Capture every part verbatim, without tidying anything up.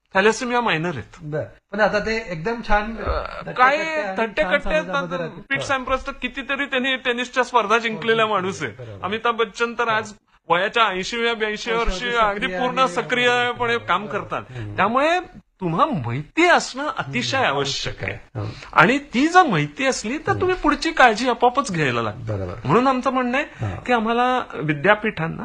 Thalassemia minor आहेत. बरं, पण आता ते एकदम छान काय थट्टेकट्टे पीट सॅम्प्रस तर कितीतरी त्यांनी टेनिसच्या स्पर्धा जिंकलेला माणूस आहे. अमिताभ बच्चन तर आज वयाच्या ऐंशीव्या ब्याऐंशी वर्षी अगदी पूर्ण सक्रियपणे काम करतात. त्यामुळे तुम्हा माहिती असणं अतिशय आवश्यक आहे, आणि ती जर माहिती असली तर तुम्ही पुढची काळजी आपोआपच घ्यायला लागता. म्हणून आमचं म्हणणं आहे की आम्हाला विद्यापीठांना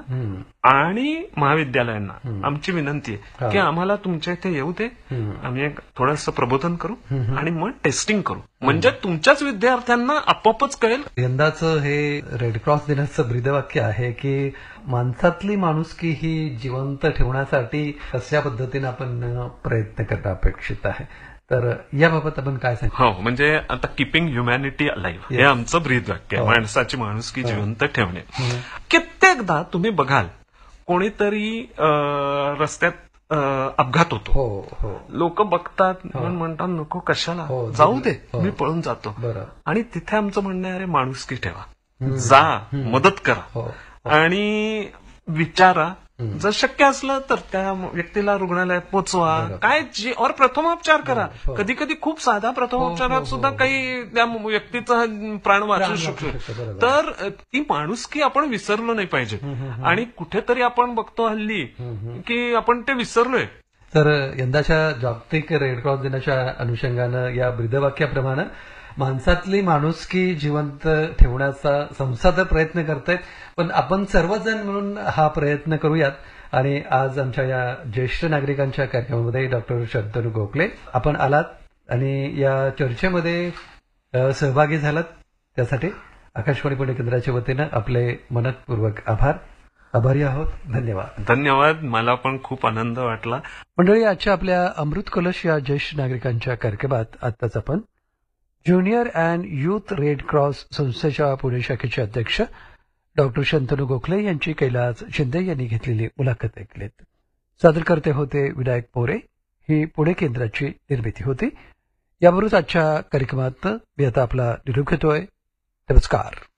आणि महाविद्यालयांना आमची विनंती आहे की आम्हाला तुमच्या इथे येऊ दे, आम्ही एक थोडंसं प्रबोधन करू आणि मग टेस्टिंग करू, म्हणजे तुमच्याच विद्यार्थ्यांना आपोआपच कळेल. यंदाचं हे रेडक्रॉस दिनाचं ब्रीदवाक्य आहे की माणसातली माणुसकी ही जिवंत ठेवण्यासाठी कशा पद्धतीने आपण प्रयत्न करणं अपेक्षित आहे. तर याबाबत आपण काय सांगतो? हो, म्हणजे आता किपिंग ह्युमॅनिटी अलाइव्ह हे आमचं ब्रीदवाक्य आहे, माणसाची माणुसकी जिवंत ठेवणे. कित्येकदा तुम्ही बघाल कोणीतरी रस्त्यात अपघात होतो, लोक बघतात म्हणून म्हणतात नको कशाला, जाऊ दे मी पळून जातो. आणि तिथे आमचं म्हणणं आहे अरे माणुसकी ठेवा, जा, मदत करा आणि विचारा, जर शक्य असलं तर त्या व्यक्तीला रुग्णालयात पोचवा, काय जी और प्रथमोपचार करा. कधी कधी खूप साधा प्रथमोपचारात सुद्धा काही त्या व्यक्तीचा प्राण वाचू शकतो. तर ती माणुसकी आपण विसरलो नाही पाहिजे, आणि कुठेतरी आपण बघतो हल्ली की आपण ते विसरलोय. तर यंदाच्या जागतिक रेडक्रॉस दिनाच्या अनुषंगानं या ब्रीदवाक्याप्रमाणे माणसातली माणुसकी जिवंत ठेवण्याचा संसद प्रयत्न करतायत, पण आपण सर्वजण म्हणून हा प्रयत्न करूयात. आणि आज आमच्या या ज्येष्ठ नागरिकांच्या कार्यक्रमामध्ये डॉक्टर शंतनू गोखले आपण आलात आणि या चर्चेमध्ये सहभागी झालात, त्यासाठी आकाशवाणी पुणे केंद्राच्या वतीनं आपले मनपूर्वक आभार. आभारी आहोत. धन्यवाद. धन्यवाद. मला पण खूप आनंद वाटला. मंडळी, आजच्या आपल्या अमृत कलश या ज्येष्ठ नागरिकांच्या कार्यक्रमात आत्ताच आपण junior and youth red cross संस्थेच्या पुणे शाखेचे अध्यक्ष डॉक्टर शंतनू गोखले यांची कैलास शिंदे यांनी घेतलेली मुलाखत ऐकलीत. सादरकर्ते होते विनायक मोरे. ही पुणे केंद्राची निर्मिती होती. याबरोबरच आजच्या कार्यक्रमात मी आता आपला निरोप घेतोय. नमस्कार.